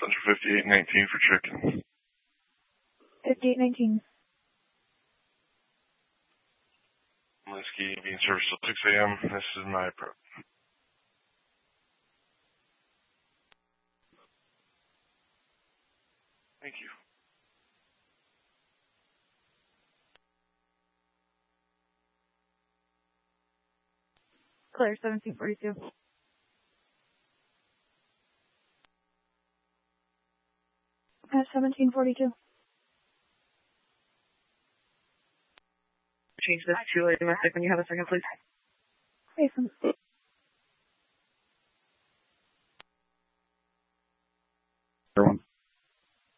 Central 5819 for chicken. 5819. Whiskey being serviced till 6 a.m. This is my prep. Thank you. Clear 1742. At 1742. Change this to a domestic when you have a second, please. Hey,